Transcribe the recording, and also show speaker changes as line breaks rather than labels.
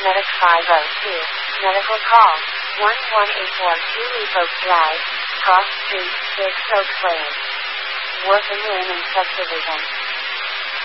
Medic 502. Medical call. 11842 Leaf Oak Drive, Cross Street, Big Oak Lane. Working Lane and Subdivision.